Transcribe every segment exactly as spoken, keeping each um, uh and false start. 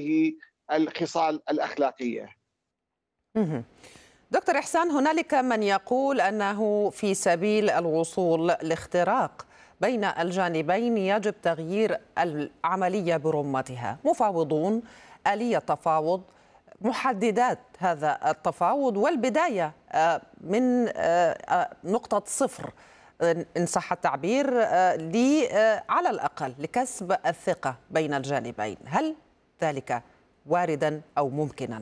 هذه الخصال الأخلاقية. دكتور إحسان، هنالك من يقول أنه في سبيل الوصول لاختراق بين الجانبين يجب تغيير العملية برمتها، مفاوضون، آلية تفاوض، محددات هذا التفاوض، والبداية من نقطة صفر إن صح التعبير على الأقل لكسب الثقة بين الجانبين. هل ذلك واردا أو ممكنا؟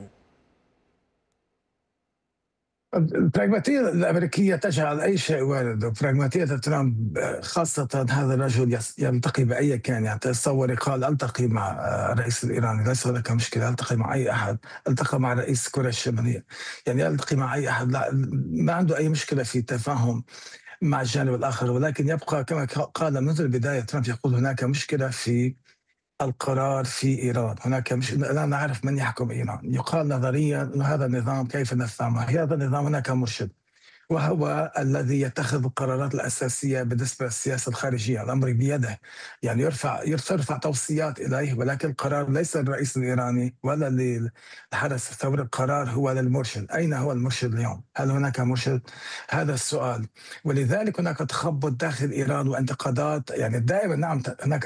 البراغماتية الأمريكية تجعل أي شيء وارد، وبراغماتية ترامب خاصة هذا الرجل يلتقي بأي كان. يعني تصور قال ألتقي مع الرئيس الإيراني ليس هناك مشكلة، ألتقي مع أي أحد، التقى مع رئيس كوريا الشمالية، يعني يلتقي مع أي أحد، لا ما عنده أي مشكلة في التفاهم مع الجانب الآخر. ولكن يبقى كما قال منذ البداية ترامب يقول هناك مشكلة في القرار في إيران، هناك مش لا نعرف من يحكم إيران. يقال نظريا أن هذا النظام كيف نفهمه، هذا النظام هناك مرشد وهو الذي يتخذ القرارات الأساسية بالنسبة للسياسة الخارجية، الأمر بيده، يعني يرفع يرفع توصيات إليه، ولكن القرار ليس للرئيس الإيراني ولا للحرس الثوري، القرار هو للمرشد. أين هو المرشد اليوم؟ هل هناك مرشد؟ هذا السؤال. ولذلك هناك تخبط داخل إيران وانتقادات، يعني دائما نعم هناك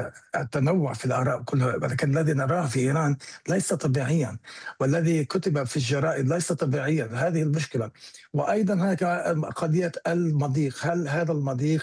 تنوع في الآراء كلها، ولكن الذي نراه في إيران ليس طبيعيا، والذي كتب في الجرائد ليس طبيعيا. هذه المشكلة. وأيضا هناك قضية المضيق، هل هذا المضيق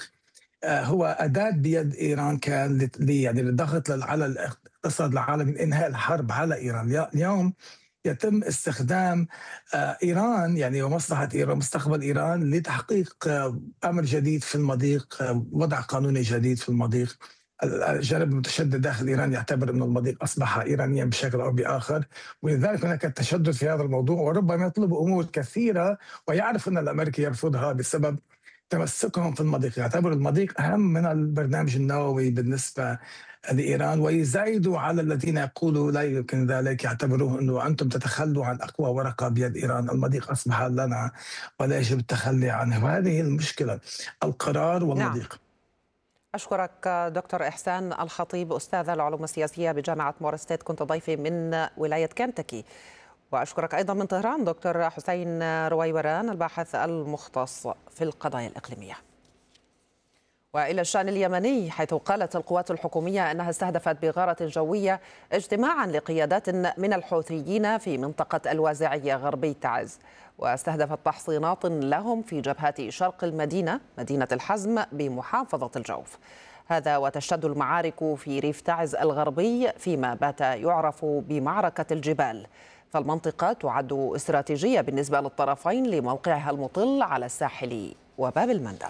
هو أداة بيد إيران كان يعني للضغط على الاقتصاد العالمي، إنهاء الحرب على إيران؟ اليوم يتم استخدام إيران يعني ومصلحة إيران مستقبل إيران لتحقيق أمر جديد في المضيق، وضع قانوني جديد في المضيق. الجانب المتشدد داخل إيران يعتبر أن المضيق أصبح إيرانيا بشكل أو بآخر، ولذلك هناك التشدد في هذا الموضوع، وربما يطلب أمور كثيرة ويعرف أن الأمريكي يرفضها بسبب تمسكهم في المضيق. يعتبر المضيق أهم من البرنامج النووي بالنسبة لإيران، ويزايدوا على الذين يقولوا لا يمكن ذلك، يعتبروه أنه أنتم تتخلوا عن أقوى ورقة بيد إيران، المضيق أصبح لنا ولا يجب التخلي عنه. وهذه المشكلة، القرار والمضيق. نعم. أشكرك دكتور إحسان الخطيب، أستاذ العلوم السياسية بجامعة مور ستيت، كنت ضيفي من ولاية كنتاكي. وأشكرك أيضا من طهران دكتور حسين رويوران، الباحث المختص في القضايا الإقليمية. وإلى الشأن اليمني، حيث قالت القوات الحكومية أنها استهدفت بغارة جوية اجتماعا لقيادات من الحوثيين في منطقة الوازعية غربي تعز، واستهدفت تحصينات لهم في جبهة شرق المدينة مدينة الحزم بمحافظة الجوف. هذا وتشتد المعارك في ريف تعز الغربي فيما بات يعرف بمعركة الجبال، فالمنطقة تعد استراتيجية بالنسبة للطرفين لموقعها المطل على الساحل وباب المندب.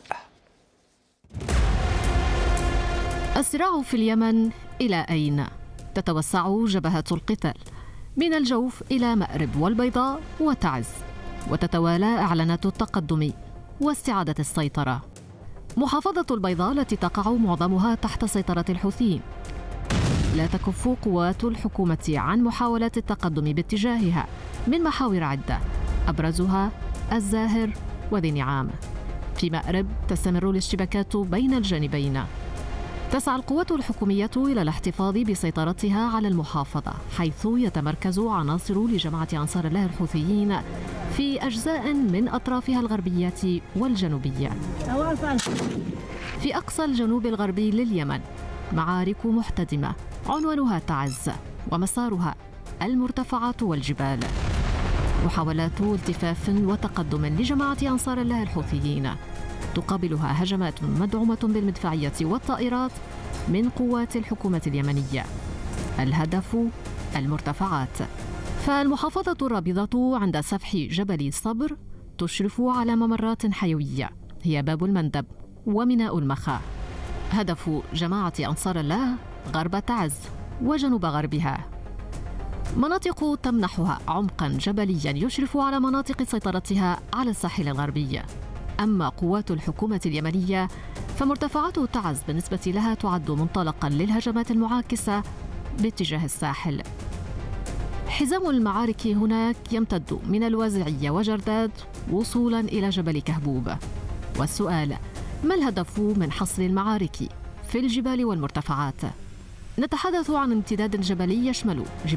الصراع في اليمن إلى أين؟ تتوسع جبهات القتال من الجوف إلى مأرب والبيضاء وتعز، وتتوالى إعلانات التقدم واستعادة السيطرة. محافظة البيضاء التي تقع معظمها تحت سيطرة الحوثيين لا تكف قوات الحكومة عن محاولات التقدم باتجاهها من محاور عدة، أبرزها الزاهر وذي نعام. في مأرب تستمر الاشتباكات بين الجانبين. تسعى القوات الحكومية إلى الاحتفاظ بسيطرتها على المحافظة، حيث يتمركز عناصر لجماعة أنصار الله الحوثيين في أجزاء من أطرافها الغربية والجنوبية. في أقصى الجنوب الغربي لليمن معارك محتدمة عنوانها تعز ومسارها المرتفعات والجبال. محاولات التفاف وتقدم لجماعة أنصار الله الحوثيين تقابلها هجمات مدعومة بالمدفعية والطائرات من قوات الحكومة اليمنية. الهدف المرتفعات، فالمحافظة الرابضة عند سفح جبل صبر تشرف على ممرات حيوية هي باب المندب وميناء المخا. هدف جماعة أنصار الله غرب تعز وجنوب غربها، مناطق تمنحها عمقا جبليا يشرف على مناطق سيطرتها على الساحل الغربي. أما قوات الحكومة اليمنية فمرتفعات تعز بالنسبة لها تعد منطلقا للهجمات المعاكسة باتجاه الساحل. حزام المعارك هناك يمتد من الوازعية وجرداد وصولا إلى جبل كهبوب. والسؤال: ما الهدف من حصر المعارك في الجبال والمرتفعات؟ نتحدث عن امتداد جبلي يشمل